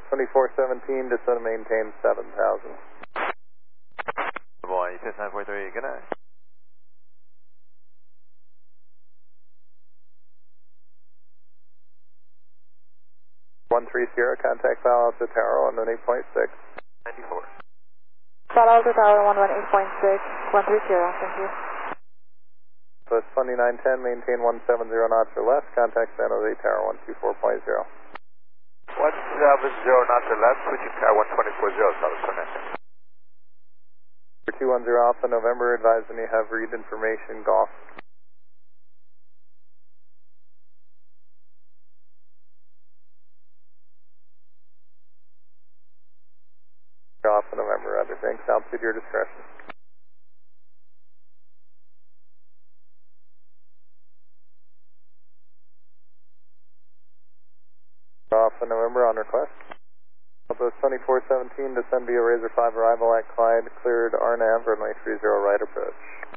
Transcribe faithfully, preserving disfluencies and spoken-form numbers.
twenty-four seventeen, descend and maintain seven thousand. Boy, you nine four three, good night. one three zero, contact Palo Alto Tower, one one eight point six. ninety-four. Palo Alto Tower, one one eight point six, one three zero, thank you. So it's twenty-nine ten, maintain one seven zero knots or less, contact San Jose Tower, one two four point zero. one seven zero knots or less, switching tower one twenty-four zero, South Connecting. two one zero Alpha November, advising you have read information, golf. Alpha November, other things, altitude your discretion. Alpha November on request. Alpha twenty-four seventeen, descend via Razor five arrival at Clyde, cleared R NAV, runway three zero right approach.